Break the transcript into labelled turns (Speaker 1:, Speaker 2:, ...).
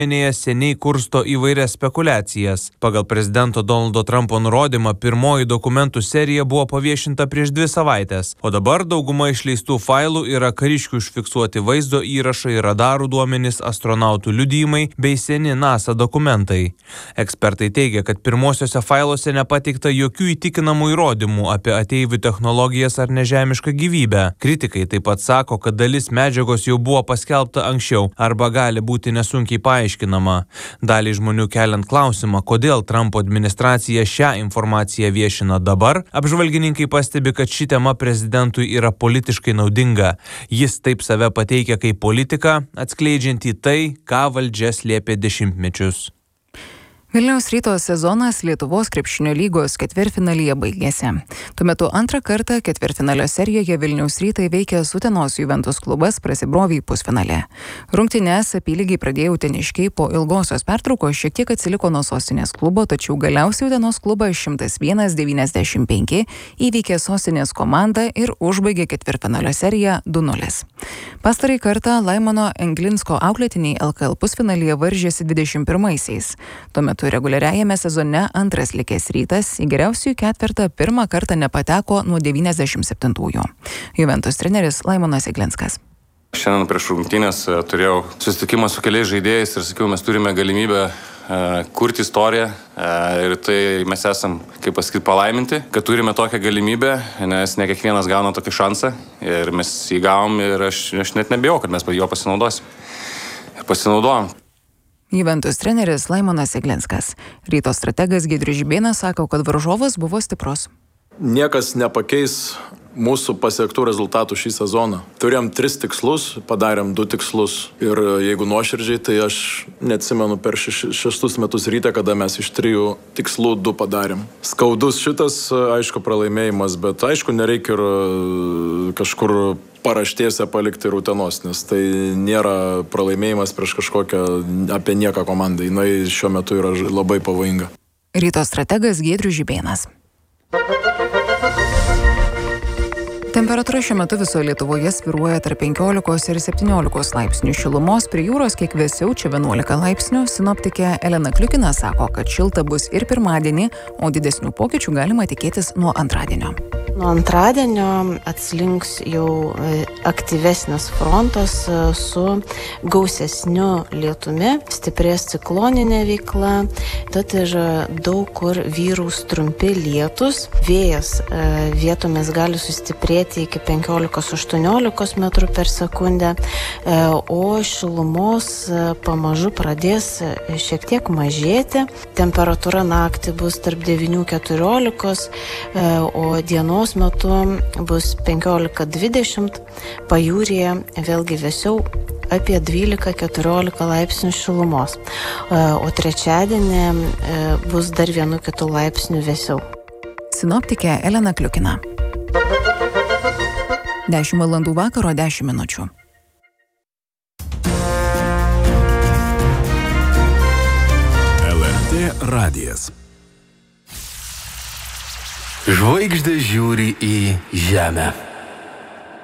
Speaker 1: Seniai kursto įvairias spekulacijas. Pagal prezidento Donaldo Trumpo nurodymą, pirmoji dokumentų serija buvo paviešinta prieš 2 savaitės, o dabar dauguma išleistų failų yra kariškių užfiksuoti vaizdo įrašai, radarų duomenys, astronautų liudijimai bei seni NASA dokumentai. Ekspertai teigia, kad pirmosiuose failuose nepateikta jokių įtikinamų įrodymų apie ateivių technologijas ar nežemišką gyvybę. Kritikai taip pat sako, kad dalis medžiagos jau buvo paskelbta anksčiau arba gali būti nesunkiai paaiškinama. Daliai žmonių keliant klausimą, kodėl Trumpo administracija šią informaciją viešina dabar, apžvalgininkai pastebi, kad ši tema prezidentui yra politiškai naudinga. Jis taip save pateikia kaip politiką, atskleidžiantį tai, ką valdžia slėpė dešimtmečius.
Speaker 2: Vilniaus Ryto sezonas Lietuvos krepšinio lygos ketvirtfinalyje baigėsi. Tuo metu antrą kartą ketvirtfinalio serijoje Vilniaus Rytą įveikęs Utenos Juventus klubas prasibrovė į pusfinalį. Rungtynes apylygiai pradėjo uteniškiai, po ilgosios pertraukos šiek tiek atsiliko nuo sostinės klubo, tačiau galiausiai Utenos klubas 101-95 įveikė sostinės komandą ir užbaigė ketvirtfinalio seriją 2-0. Pastarąjį kartą Laimono Englinsko auklėtiniai LKL pusfinalyje varžėsi 21-aisiais. Tuo metu reguliariajame sezone antras likęs Rytas į geriausiųjų ketvertą pirmą kartą nepateko nuo 97-ųjų. Juventus treneris Laimonas Eglinskas.
Speaker 3: Šiandien prieš rungtynes turėjau susitikimą su keliais žaidėjais ir sakiau, mes turime galimybę kurti istoriją ir tai mes esam, kaip pasakyti, palaiminti, kad turime tokią galimybę, nes ne kiekvienas gauna tokį šansą ir mes jį gavom ir aš net nebijau, kad mes jo pasinaudosim. Ir pasinaudojom.
Speaker 2: Juventus treneris Laimonas Eglinskas. Ryto strategas Giedrius Žibėnas sako, kad varžovas buvo stiprus.
Speaker 4: Niekas nepakeis mūsų pasiektų rezultatų šį sezoną. Turėjom 3 tikslus, padarėm 2 tikslus ir jeigu nuoširdžiai, tai aš neatsimenu per 6 metus Ryte, kada mes iš 3 tikslų 2 padarėm. Skaudus šitas, aišku, pralaimėjimas, bet aišku, nereikia ir kažkur paraštėse palikti ir Utenos, nes tai nėra pralaimėjimas prieš kažkokią apie nieką komandą. Jis šiuo metu yra labai pavojinga.
Speaker 2: Ryto strategas Giedrius Žibėnas. Temperatūra šiuo metu visoje Lietuvoje svyruoja tarp 15 ir 17 laipsnių šilumos, prie jūros kiek vėsiau, čia 11 laipsnių. Sinoptikė Elena Kliukina sako, kad šilta bus ir pirmadienį, o didesnių pokyčių galima tikėtis nuo antradienio.
Speaker 5: Nuo antradienio atslinks jau aktyvesnis frontas su gausesniu lietumi, stiprės cikloninė veikla, tad ir daug kur vyraus trumpi lietus. Vėjas vietomis gali sustiprėti iki 15-18 metrų per sekundę, o šilumos pamažu pradės šiek tiek mažėti. Temperatūra naktį bus tarp 9-14, o dienos metu bus 15-20, pajūryje vėlgi vėsiau apie 12-14 laipsnių šilumos, o trečiadienį bus dar 1-2 laipsnių vėsiau.
Speaker 2: Sinoptikė Elena Kliukina. 10 valandų vakaro 10 minučių.
Speaker 6: LRT radijas. Žvaigždės žiūri į žemę.